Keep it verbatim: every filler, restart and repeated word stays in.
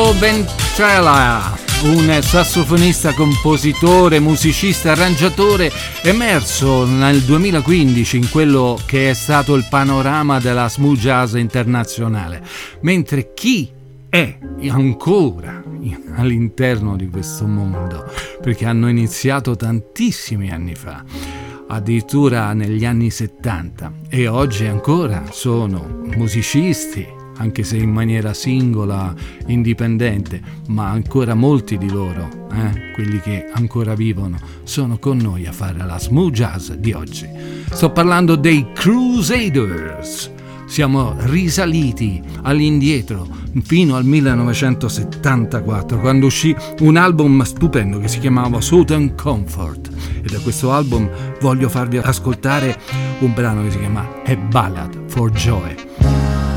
Joe Ventrella, un sassofonista, compositore, musicista, arrangiatore, emerso nel duemilaquindici in quello che è stato il panorama della smooth jazz internazionale, mentre chi è ancora all'interno di questo mondo, perché hanno iniziato tantissimi anni fa, addirittura negli anni settanta, e oggi ancora sono musicisti, anche se in maniera singola, indipendente, ma ancora molti di loro, eh, quelli che ancora vivono, sono con noi a fare la smooth jazz di oggi. Sto parlando dei Crusaders. Siamo risaliti all'indietro fino al millenovecentosettantaquattro, quando uscì un album stupendo che si chiamava Southern Comfort, e da questo album voglio farvi ascoltare un brano che si chiama A Ballad for Joe.